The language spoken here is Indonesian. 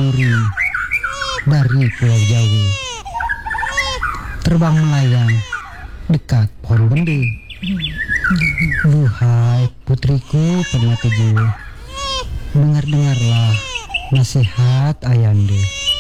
miring dari Pulau Jawi, terbang melayang dekat pohon bendi. Duhai putriku Pernah Tujuh, dengar-dengarlah nasihat ayande.